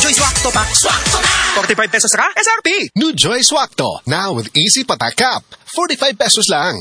Joy Swakto Pack. Swakto na! 45 pesos ka? SRP! New Joy Swakto, now with easy patak-up. 45 pesos lang.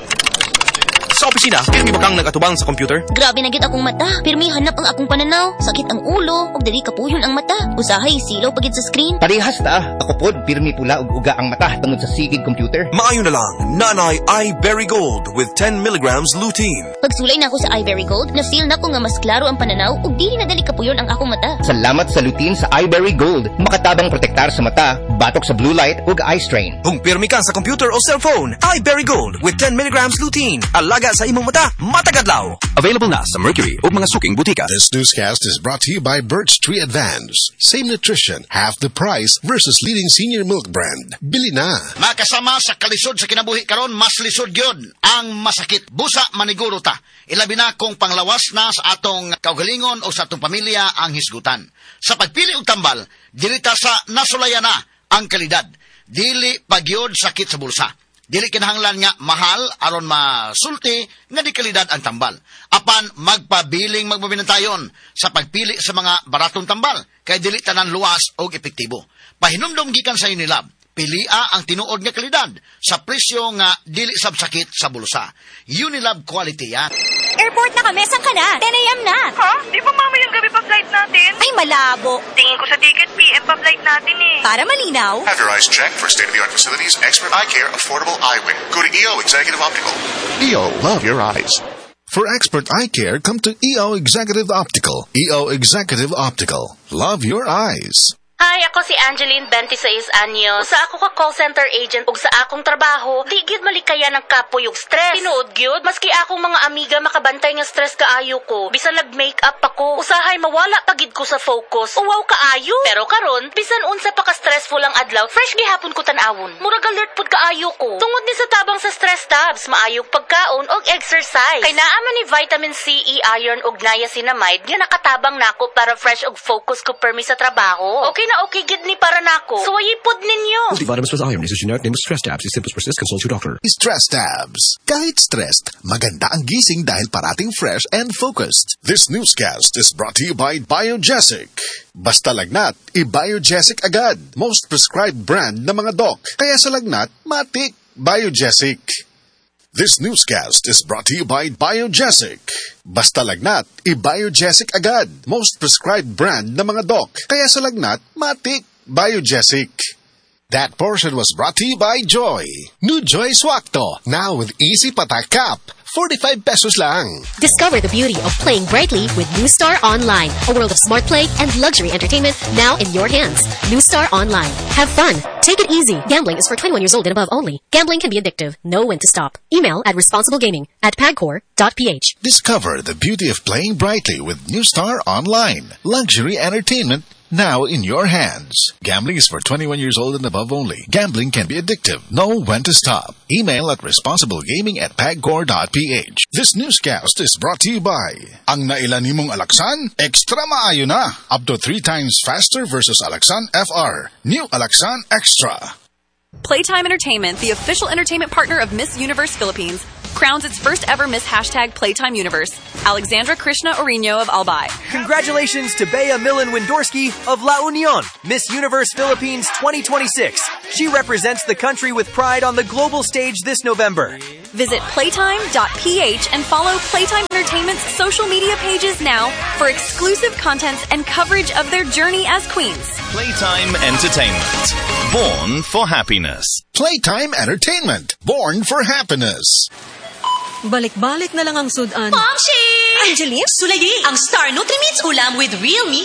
Sa opisina, pirmi ba kang nagatubang sa computer? Grabe na gid akong mata. Pirmi hanap ang akong pananaw. Sakit ang ulo, ug dali kapuyon ang mata. Usahay silaw pagid sa screen. Parehas ta. Ako pod, pirmi pula ug uga ang mata tungod sa sigid computer. Maayo na lang, Nanay iBerry Gold with 10 milligrams lutein. Pagsulay na ako sa iBerry Gold, na-feel na ko nga mas klaro ang pananaw ug dili na dali kapuyon ang akong mata. Salamat sa lutein sa iBerry Gold. Makatabang protektar sa mata, batok sa blue light ug eye strain. Kung pirmi ka sa computer o cellphone, iBerry Gold with 10 milligrams lutein. Alaga sa imong mata, matagadlaw. Available na sa Mercury o mga suking butika. This newscast is brought to you by Birch Tree Advance. Same nutrition, half the price versus leading senior milk brand. Bili na. Makasama sa kalisod sa kinabuhi karon, mas lisod yun ang masakit. Busa maniguro ta. Ilabi na kung panglawas na sa atong kaugalingon o sa atong pamilya ang hisgutan. Sa pagpili og tambal, dili ta sa nasulaya na ang kalidad. Dili pagyod sakit sa bulsa. Dili kinahanglan nga mahal aron masulti nga di kalidad ang tambal. Apan magpabiling magbabinantayon sa pagpili sa mga baratong tambal kay dili tanan luwas o epektibo. Pahinumdom gikan sa Unilab, pilia ang tinuod nga kalidad sa presyo nga dili sabsakit sa bulsa. Unilab quality yan. Airport na kami, saan ka na? 10 a.m. na. Ha? Di ba mamayang gabi pa flight natin? Ay, malabo. Tingin ko sa ticket, PM pa flight natin eh. Para malinaw. Have your eyes checked for state-of-the-art facilities, expert eye care, affordable eyewear. Go to EO Executive Optical. EO, love your eyes. For expert eye care, come to EO Executive Optical. EO Executive Optical. Love your eyes. Hi, ako si Angeline, 26 anyos. Sa ako ka call center agent ug sa akong trabaho, di gyud malikaya ng kapoy ug stress. Tinuod gyud, maski akong mga amiga makabantay nga stress kaayo ko. Bisan nag-makeup ako, usahay mawala pagid ko sa focus. Uwaw kaayo. Pero karon, bisan unsa pa ka stressful ang adlaw, fresh gihapon ko tan-awon. Murag alert pud kaayo ko. Tungod ni sa tabang sa stress tabs, maayog pagkaon ug exercise. Kay naa man ni vitamin C, E, iron ug niacinamide nga nakatabang nako para fresh ug focus ko permi sa trabaho. Okay na okay gid ni para nako. Suwayi pod ninyo. Multivitamins plus iron is a generic name of stress tabs. If symptoms persist, consult your doctor. Stress tabs. Kahit stressed, maganda ang gising dahil parating fresh and focused. This newscast is brought to you by Biogesic. Basta lagnat, i-Biogesic agad. Most prescribed brand ng mga doc. Kaya sa lagnat, matik. Biogesic. This newscast is brought to you by Biogesic. Basta lagnat, i-Biogesic agad. Most prescribed brand ng mga doc. Kaya sa lagnat, matik. Biogesic. That portion was brought to you by Joy. New Joy Swakto, now with easy patak-up. 45 pesos lang. Discover the beauty of playing brightly with New Star Online. A world of smart play and luxury entertainment now in your hands. New Star Online. Have fun. Take it easy. Gambling is for 21 years old and above only. Gambling can be addictive. Know when to stop. Email at responsiblegaming@pagcor.ph. Discover the beauty of playing brightly with New Star Online. Luxury entertainment now in your hands. Gambling is for 21 years old and above only. Gambling can be addictive. Know when to stop. Email at responsiblegaming@pagcor.ph. This newscast is brought to you by ang nailan nimong Alaxan, extra maayo na. Up to 3 times faster versus Alaxan FR. New Alaxan Extra. Playtime Entertainment, the official entertainment partner of Miss Universe Philippines, crowns its first ever Miss #Playtime Universe, Alexandra Krishna Orino of Albay. Congratulations to Bea Millen Windorski of La Union, Miss Universe Philippines 2026. She represents the country with pride on the global stage this November. Visit playtime.ph and follow Playtime Entertainment's social media pages now for exclusive content and coverage of their journey as queens. Playtime Entertainment. Born for happiness. Playtime Entertainment. Born for happiness. Balik-balik na lang ang sudan. Momshi! Angeline, Sulayi, ang Star Nutrimits ulam with real meat